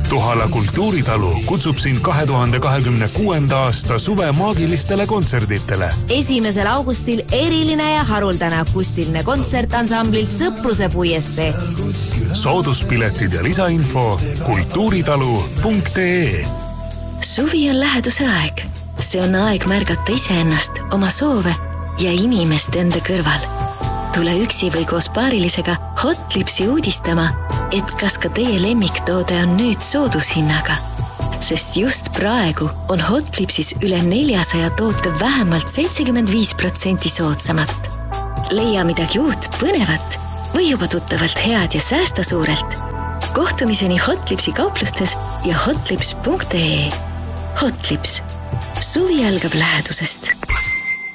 Tuhala kultuuritalu kutsub sind 2026. aasta suve maagilistele kontserditele. 1. augustil eriline ja haruldane akustiline kontsert ansamblilt Sõpruse puiestee. Sooduspiletid ja lisainfo kultuuritalu.ee. Suvi on läheduse aeg. See on aeg märgata iseennast, oma soove ja inimest enda kõrval. Tule üksi või koos paarilisega Hotlipsi uudistama, et kas ka teie lemmiktoode on nüüd soodushinnaga. Sest just praegu on Hotlipsis üle 400 toote vähemalt 75% soodsamat. Leia midagi uut, põnevat või juba tuttavalt head ja säästa suurelt. Kohtumiseni Hotlipsi kauplustes ja hotlips.ee. Hotlips. Suvi algab lähedusest.